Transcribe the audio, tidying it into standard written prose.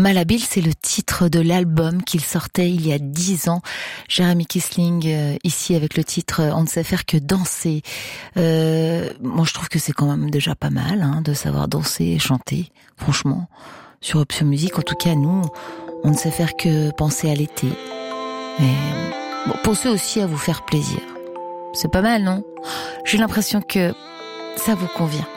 Malhabile, c'est le titre de l'album qu'il sortait il y a 10 ans. Jérémy Kissling, ici avec le titre « On ne sait faire que danser ». Moi, je trouve que c'est quand même déjà pas mal de savoir danser et chanter, franchement, sur Option Musique. En tout cas, nous, on ne sait faire que penser à l'été. Mais bon, pensez aussi à vous faire plaisir. C'est pas mal, non ? J'ai l'impression que ça vous convient.